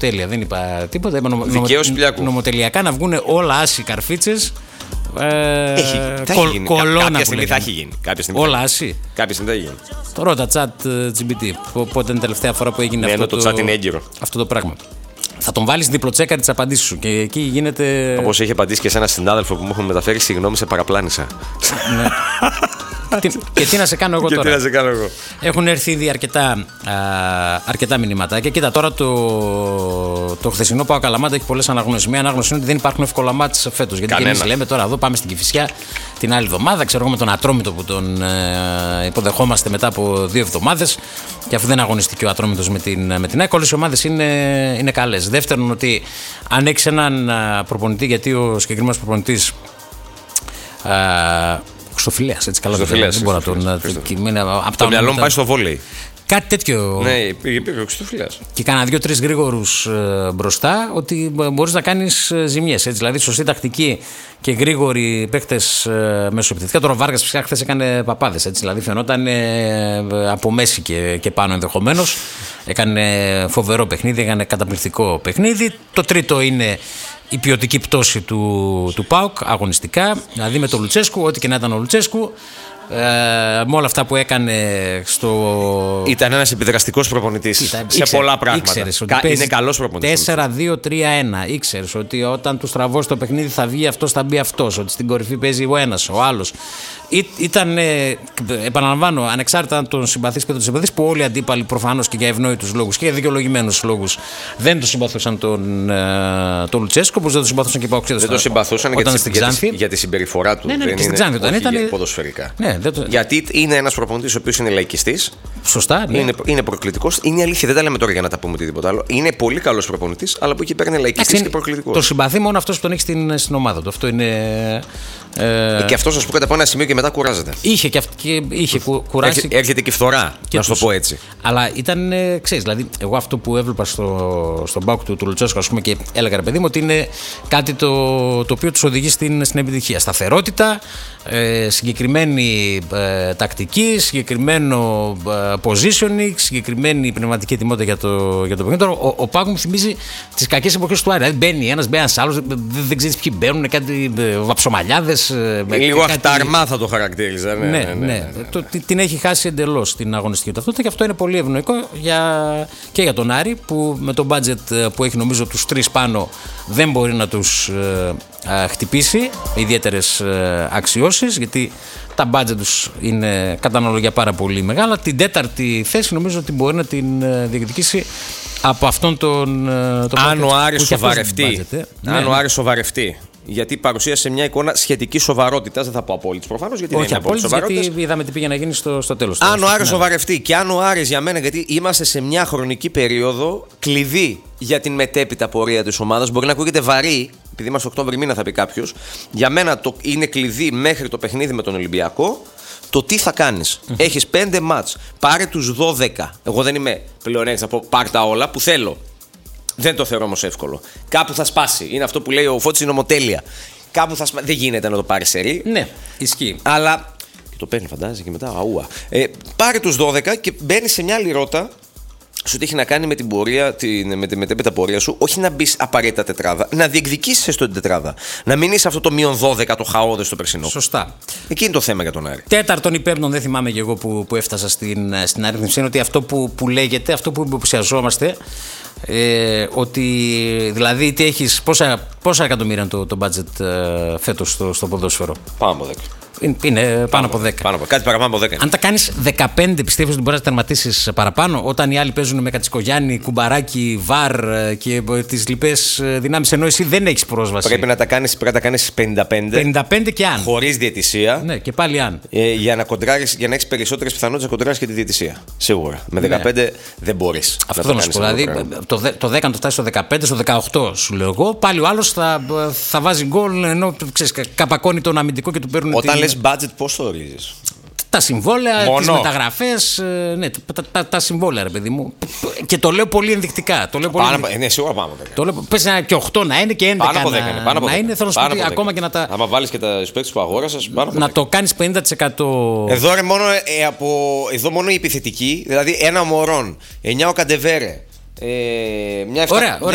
νομοτέλεια. Δεν είπα τίποτα. Είπα Δικαίωση Πλιάκου. Νομοτελειακά να βγουν όλα άσοι καρφίτσες. Κάποια στιγμή θα έχει γίνει. Όλα άσοι. Κάποια στιγμή θα έχει γίνει. Το ρώτα chat GPT. Πότε είναι η τελευταία φορά που έγινε αυτό το chat είναι έγκυρο. Αυτό το πράγμα. Θα τον βάλεις διπλοτσέκαρη τις απαντήσεις σου και εκεί γίνεται. Όπως έχει απαντήσει και σε ένα συνάδελφο που μου έχουν μεταφέρει, συγγνώμη, σε παραπλάνησα. Ναι. Και τι να σε κάνω εγώ τώρα. Τι να σε κάνω εγώ. Έχουν έρθει ήδη αρκετά μηνύματα. Και κοίτα, τώρα το χθεσινό ΠΑΟΚ Καλαμάτα έχει πολλές αναγνώσεις. Μία ανάγνωση είναι ότι δεν υπάρχουν εύκολα μάτς φέτος. Γιατί εμείς λέμε τώρα εδώ πάμε στην Κηφισιά την άλλη εβδομάδα. Ξέρω εγώ με τον Ατρόμητο που τον υποδεχόμαστε μετά από 2 εβδομάδες. Και αφού δεν αγωνιστηκε ο Ατρόμητος με την ΑΕΚ, όλες οι ομάδες είναι καλές. Δεύτερον, ότι αν έχεις έναν προπονητή, γιατί ο συγκεκριμένος προπονητής. Χρυστοφυλέας, έτσι καλά. Δεν μπορώ να τον. Το μυαλό μου πάει στο βόλεϊ. Κάτι τέτοιο. Ναι, πήγε ο Χρυστοφυλέας. Και κάνα 2-3 γρήγορους μπροστά, ότι μπορείς να κάνεις ζημιές. Δηλαδή, σωστή τακτική και γρήγοροι παίκτες μεσοεπιθετικά. Τώρα ο Βάργας φυσικά χθες έκανε παπάδες. Δηλαδή, φαινόταν από μέση και πάνω ενδεχομένως. Έκανε φοβερό παιχνίδι, έκανε καταπληκτικό παιχνίδι. Το τρίτο είναι η ποιοτική πτώση του ΠΑΟΚ αγωνιστικά, δηλαδή με τον Λουτσέσκου, ό,τι και να ήταν ο Λουτσέσκου, με όλα αυτά που έκανε Ήταν ένας επιδραστικός προπονητής σε πολλά πράγματα. Είναι καλός προπονητής. 4-2-3-1. Ήξερες ότι όταν του στραβώσει το παιχνίδι θα βγει αυτός, θα μπει αυτός, ότι στην κορυφή παίζει ο ένας, ο άλλος. Ήταν, επαναλαμβάνω, ανεξάρτητα αν τον συμπαθείς και τον συμπαθείς, που όλοι οι αντίπαλοι προφανώς και για ευνόητους λόγους και για δικαιολογημένους λόγους δεν τον συμπαθούσαν τον Λουτσέσκο, όπως δεν τον συμπαθούσαν και οι Παοξίδες. Δεν τον συμπαθούσαν για τη συμπεριφορά του. Ναι, και στην Ξάνθη ήταν ποδοσφαιρικά. Γιατί είναι ένας προπονητής ο οποίος είναι λαϊκιστής. Σωστά. Ναι. Είναι προκλητικός. Είναι αλήθεια, δεν τα λέμε τώρα για να τα πούμε οτιδήποτε άλλο. Είναι πολύ καλός προπονητής, αλλά που εκεί πέρα είναι λαϊκιστής και προκλητικός. Το συμπαθεί μόνο αυτός που τον έχει στην ομάδα του. Αυτό είναι. Και αυτό, σας πω, κατά από ένα σημείο και μετά κουράζεται. Είχε κουράσει. Έρχεται και φθορά, να σου το πω έτσι. Αλλά ήταν, ξέρεις, δηλαδή, εγώ αυτό που έβλεπα στον ΠΑΟΚ του Λουτσέσκου, ας πούμε, και έλεγα, ρε παιδί μου, ότι είναι κάτι το οποίο τους οδηγεί στην επιτυχία. Σταθερότητα, συγκεκριμένη τακτική, συγκεκριμένο positioning, συγκεκριμένη πνευματική ετοιμότητα για το παιχνίδι. Τώρα, ο ΠΑΟΚ μου θυμίζει τις κακές εποχές του Άρη. Δηλαδή, μπαίνει ένας άλλος, δεν ξέρεις ποιοι μπαίνουν, κάτι βαψομαλιάδες. Λίγο αυταρμά θα το χαρακτήριζα. Ναι. Την έχει χάσει εντελώς την αγωνιστική ταυτότητα και αυτό είναι πολύ ευνοϊκό και για τον Άρη, που με το budget που έχει, νομίζω, τους 3 πάνω δεν μπορεί να τους χτυπήσει ιδιαίτερες αξιώσεις, γιατί τα budget τους είναι κατά αναλογία πάρα πολύ μεγάλα. Την 4η θέση νομίζω ότι μπορεί να την διεκδικήσει από αυτόν τον αν ο Άρης σοβαρευτεί. Γιατί παρουσίασε μια εικόνα σχετική σοβαρότητα, δεν θα πω απόλυτη προφανώς, γιατί όχι δεν είναι απόλυτη σοβαρότητα. Γιατί είδαμε τι πήγε να γίνει στο τέλος. Αν ο Άρης σοβαρευτεί και αν ο Άρης, για μένα, γιατί είμαστε σε μια χρονική περίοδο κλειδί για την μετέπειτα πορεία της ομάδας, μπορεί να ακούγεται βαρύ, επειδή είμαστε Οκτώβρη μήνα, θα πει κάποιος. Για μένα είναι κλειδί μέχρι το παιχνίδι με τον Ολυμπιακό. Το τι θα κάνεις. Έχεις 5 μάτς, πάρε τους 12. Εγώ δεν είμαι πλέον έτσι να πω πάρ' τα όλα που θέλω. Δεν το θεωρώ όμως εύκολο. Κάπου θα σπάσει. Είναι αυτό που λέει ο Φώτης, η νομοτέλεια. Κάπου θα σπάσει. Δεν γίνεται να το πάρει σερί. Ναι, ισχύει. Αλλά. Και το παίρνει, φαντάζεσαι, και μετά. Αούα. Πάρε τους 12 και μπαίνει σε μια άλλη ρότα. Σου τι έχει να κάνει με την πορεία, με τη μετέπειτα πορεία σου, όχι να μπει απαραίτητα τετράδα, να διεκδικήσεις έστω την τετράδα. Να μην είσαι αυτό το μείον 12 το χαόδες στο περσινό. Σωστά. Εκεί είναι το θέμα για τον Άρη. Τέταρτον ή πέμπτον, δεν θυμάμαι και εγώ που έφτασα στην αρρύθμιση, είναι ότι αυτό που λέγεται, αυτό που υποψιαζόμαστε, ότι δηλαδή τι έχεις, πόσα εκατομμύρια είναι το budget φέτος στο ποδόσφαιρο. Πάνω από 10. Είναι πάνω από 10. Κάτι παραπάνω από 10. Αν τα κάνεις 15, πιστεύεις ότι μπορείς να τερματίσεις παραπάνω, όταν οι άλλοι παίζουν με Κατσικογιάννη, Κουμπαράκι, Βαρ και τις λοιπές δυνάμεις, ενώ εσύ δεν έχεις πρόσβαση. Πρέπει να τα κάνεις 55. 55 και αν. Χωρίς διαιτησία. Ναι, και πάλι αν. Για να έχεις περισσότερες πιθανότητες να κοντράρεις και τη διαιτησία. Σίγουρα. Με 15 δεν μπορείς. Αυτό θέλω να σου πω. Δηλαδή, το 10 να το φτάσει στο 15, στο 18 σου λέω εγώ, πάλι ο άλλος θα βάζει γκολ, ενώ ξέρεις, καπακώνει τον αμυντικό και του παίρνουν. Όταν λες budget, πώς το ορίζεις? Τα συμβόλαια, τις μεταγραφές, ναι, τα συμβόλαια, ρε παιδί μου. Και το λέω πολύ ενδεικτικά. Ναι, σίγουρα πάνω από 10. Πες και 8 να είναι και 11 να είναι. Θέλω να σου πει ακόμα και να τα. Άμα βάλεις και τα παίκτες που αγόρασες, πάνω από 10. Να το κάνεις 50%. Εδώ μόνο η επιθετική, δηλαδή ένα Μωρόν, 9 ο Καντεβέρε. Μια